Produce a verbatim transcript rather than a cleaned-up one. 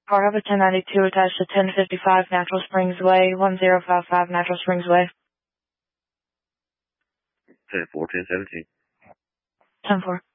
Car Harbor ten ninety-two attached to ten fifty-five Natural Springs Way, one zero five five Natural Springs Way. ten four, ten seventeen. ten four.